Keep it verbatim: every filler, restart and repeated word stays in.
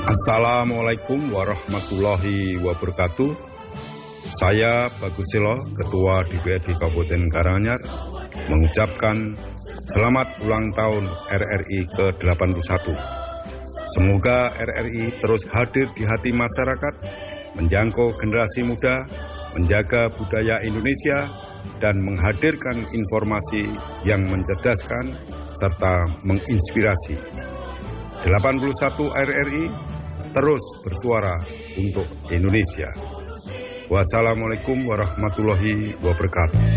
Assalamualaikum warahmatullahi wabarakatuh. Saya Bagus Selo, Ketua D P R D Kabupaten Karanganyar, mengucapkan selamat ulang tahun R R I ke delapan puluh satu. Semoga R R I terus hadir di hati masyarakat, menjangkau generasi muda, menjaga budaya Indonesia, dan menghadirkan informasi yang mencerdaskan serta menginspirasi. delapan puluh satu R R I terus bersuara untuk Indonesia. Wassalamualaikum warahmatullahi wabarakatuh.